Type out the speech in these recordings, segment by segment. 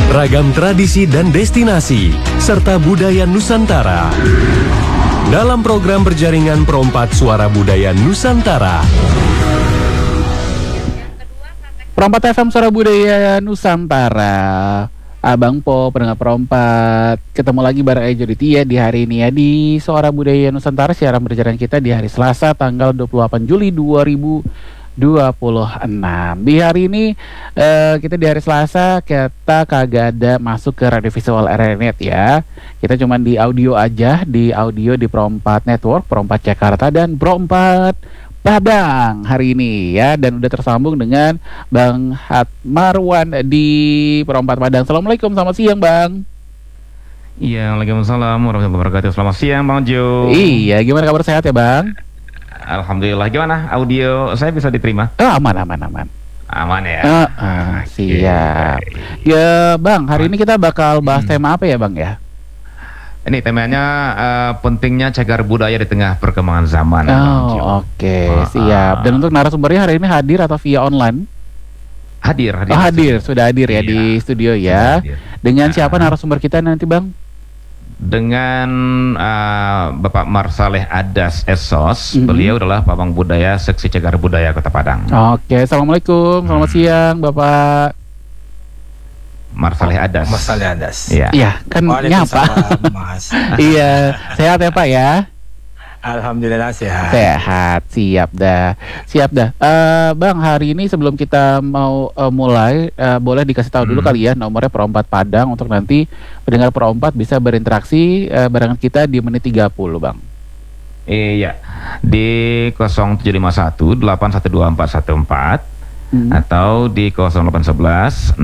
ragam tradisi dan destinasi, serta budaya Nusantara. Dalam program berjaringan Perompat Suara Budaya Nusantara. Perompat FM Suara Budaya Nusantara. Abang Po, pendengar Perompat, ketemu lagi bareng Ejo Ditya di hari ini ya di Suara Budaya Nusantara, siaran berjalan kita di hari Selasa tanggal 28 Juli 2026. Di hari ini kita di hari Selasa kita kagak ada masuk ke radio visual RNet ya. Kita cuma di audio aja, di audio di Perompat Network, Perompat Jakarta dan Perompat Padang hari ini ya, dan udah tersambung dengan Bang Hatmarwan di Perompat Padang. Assalamualaikum, selamat siang Bang. Iya, waalaikumsalam warahmatullahi wabarakatuh. Selamat siang Bang Jo. Iya, gimana kabar, sehat ya Bang? Alhamdulillah. Gimana audio saya bisa diterima? Aman. Aman ya. Siap. Ya Bang, hari ini kita bakal bahas tema apa ya Bang ya? Ini temanya pentingnya cagar budaya di tengah perkembangan zaman. Oke, siap. Dan untuk narasumbernya hari ini hadir atau via online? Hadir. Sudah hadir ya di studio ya. Dengan siapa narasumber kita nanti Bang? Dengan Bapak Marsaleh Adas Esos. Beliau adalah Pamong Budaya Seksi Cagar Budaya Kota Padang. Oke, assalamualaikum, selamat siang Bapak Marsaleh Adas. Iya, kan nyapa. Mas. Iya, sehat ya Pak ya? Alhamdulillah sehat. Siap dah. Bang, hari ini sebelum kita mau mulai, boleh dikasih tahu dulu kali ya nomornya Perompat Padang untuk nanti pendengar Perompat bisa berinteraksi barengan kita di menit 30 Bang. Iya, di 0751 812414 atau di 0811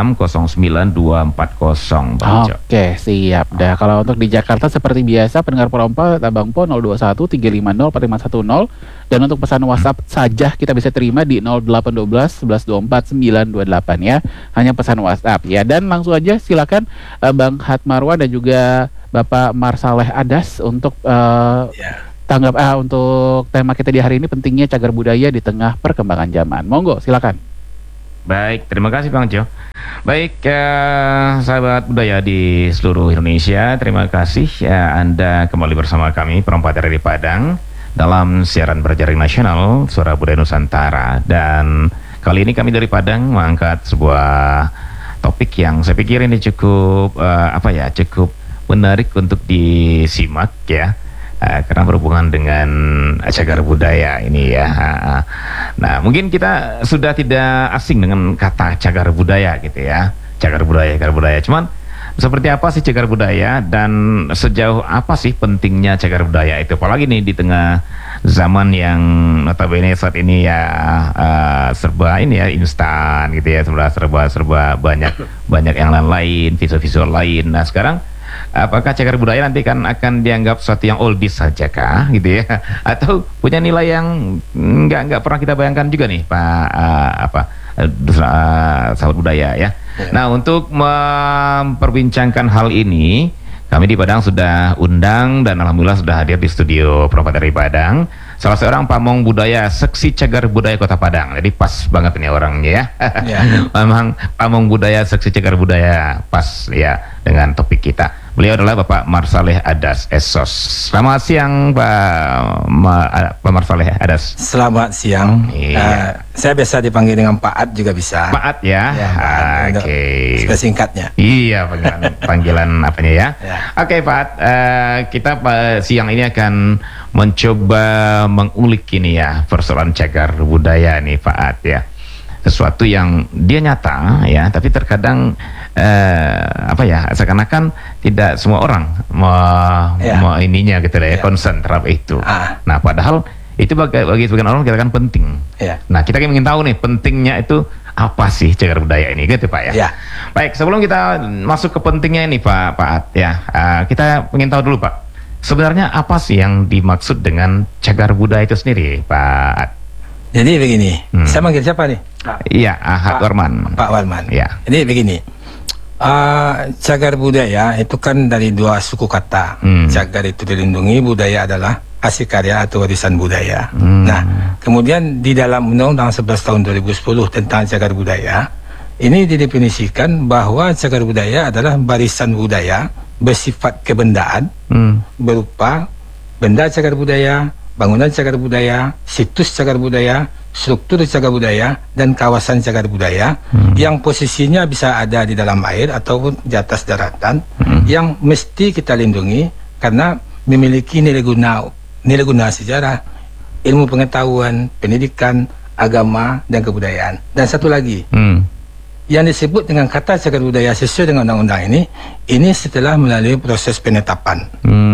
6609 240 Bang Jo. Oke, siap dah. Kalau untuk di Jakarta seperti biasa pendengar Perompat Abang Po 021 350 4510, dan untuk pesan WhatsApp saja kita bisa terima di 0812 1124 928 ya. Hanya pesan WhatsApp ya. Dan langsung aja silakan Bang Hatmarwan dan juga Bapak Marsaleh Adas untuk tanggap untuk tema kita di hari ini, pentingnya cagar budaya di tengah perkembangan zaman. Monggo, silakan. Baik, terima kasih Bang Jo. Baik, sahabat budaya di seluruh Indonesia, terima kasih Anda kembali bersama kami Perompat dari Padang dalam siaran berjaring nasional Suara Budaya Nusantara. Dan kali ini kami dari Padang mengangkat sebuah topik yang saya pikir ini cukup cukup menarik untuk disimak ya. Karena berhubungan dengan cagar budaya ini ya. Nah, mungkin kita sudah tidak asing dengan kata cagar budaya gitu ya. Cagar budaya. Cuman seperti apa sih cagar budaya dan sejauh apa sih pentingnya cagar budaya itu? Apalagi nih di tengah zaman yang notabene saat ini ya serba ini ya instan gitu ya, serba banyak yang lain, visual lain. Nah, sekarang apakah cagar budaya nanti kan akan dianggap sesuatu yang oldies saja kah gitu ya, atau punya nilai yang nggak pernah kita bayangkan juga nih Pak sahabat budaya ya. Nah, untuk memperbincangkan hal ini kami di Padang sudah undang dan alhamdulillah sudah hadir di studio Perompat dari Padang salah seorang pamong budaya Seksi Cagar Budaya Kota Padang. Jadi pas banget ini orangnya ya. Memang pamong budaya Seksi Cagar Budaya, pas ya dengan topik kita. Beliau adalah Bapak Marsaleh Adas Esos. Selamat siang Pak Marsaleh Adas. Selamat siang. Saya biasa dipanggil dengan Pak Ad juga bisa. Pak Ad ya. Oke. Singkatnya. Iya, panggilan apanya ya. Oke Pak Ad, kita siang ini akan mencoba mengulik ini ya persoalan cagar budaya nih Pak Ad ya. Sesuatu yang dia nyata ya, tapi terkadang seakan-akan tidak semua orang mau ininya gitu ya, concern terhadap itu. Nah, padahal itu bagi sebagian orang kita kan penting. Nah, kita ingin tahu nih pentingnya itu apa sih cagar budaya ini gitu Pak ya. Baik, sebelum kita masuk ke pentingnya ini Pak Ad ya, kita ingin tahu dulu Pak, sebenarnya apa sih yang dimaksud dengan cagar budaya itu sendiri Pak Ad? Jadi begini, saya manggil siapa nih? Iya, Hatmarwan. Pak Warman. Ya. Jadi begini, cagar budaya itu kan dari dua suku kata. Cagar itu dilindungi, budaya adalah hasil karya atau warisan budaya. Nah, kemudian di dalam Undang-Undang 11 tahun 2010 tentang cagar budaya ini didefinisikan bahwa cagar budaya adalah barisan budaya bersifat kebendaan berupa benda cagar budaya, bangunan cagar budaya, situs cagar budaya, struktur cagar budaya, dan kawasan cagar budaya yang posisinya bisa ada di dalam air ataupun di atas daratan yang mesti kita lindungi karena memiliki nilai guna sejarah, ilmu pengetahuan, pendidikan, agama, dan kebudayaan. Dan satu lagi, yang disebut dengan kata cagar budaya sesuai dengan undang-undang ini setelah melalui proses penetapan.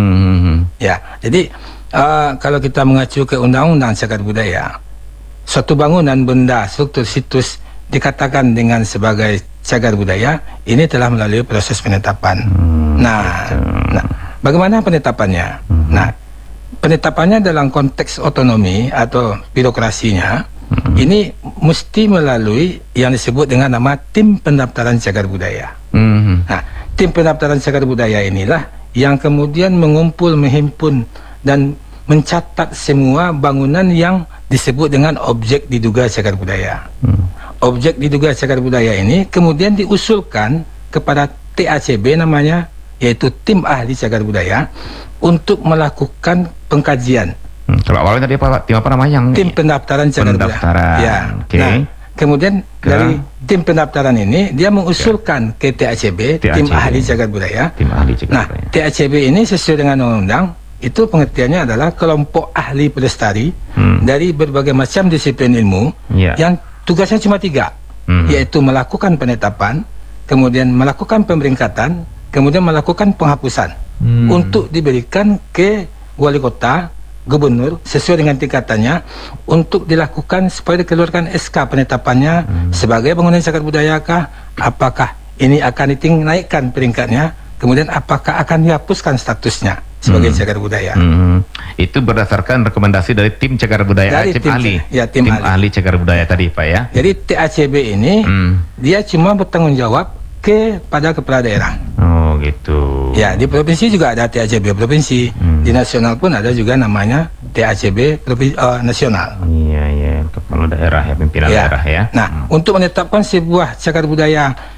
Ya, jadi kalau kita mengacu ke undang-undang cagar budaya, suatu bangunan, benda, struktur, situs dikatakan dengan sebagai cagar budaya, ini telah melalui proses penetapan. Nah, bagaimana penetapannya? Nah, penetapannya dalam konteks otonomi atau birokrasinya, ini mesti melalui yang disebut dengan nama tim pendaftaran cagar budaya. Nah, tim pendaftaran cagar budaya inilah yang kemudian mengumpul, menghimpun, dan mencatat semua bangunan yang disebut dengan objek diduga cagar budaya. Objek diduga cagar budaya ini kemudian diusulkan kepada TACB namanya, yaitu tim ahli cagar budaya, untuk melakukan pengkajian. Kalau awalnya tadi apa namanya? Tim pendaftaran cagar budaya. Ya. Okay. Nah, kemudian dari tim pendaftaran ini dia mengusulkan ke TACB, tim ahli cagar budaya. Tim ahli cagar budaya. TACB ini sesuai dengan undang-undang itu pengertiannya adalah kelompok ahli pelestari dari berbagai macam disiplin ilmu yang tugasnya cuma 3, yaitu melakukan penetapan, kemudian melakukan pemeringkatan, kemudian melakukan penghapusan untuk diberikan ke wali kota, gubernur sesuai dengan tingkatannya untuk dilakukan supaya dikeluarkan SK penetapannya sebagai bangunan cagar budayakah, apakah ini akan dinaikkan peringkatnya, kemudian apakah akan dihapuskan statusnya sebagai cagar budaya. Itu berdasarkan rekomendasi dari tim cagar budaya, dari tim ahli. Ya, tim ahli cagar budaya tadi, Pak ya. Jadi TACB ini dia cuma bertanggung jawab kepada kepala daerah. Oh, gitu. Ya, di provinsi juga ada TACB provinsi. Di nasional pun ada juga namanya TACB nasional. Iya, kepala daerah ya, pimpinan daerah ya. Nah, untuk menetapkan sebuah cagar budaya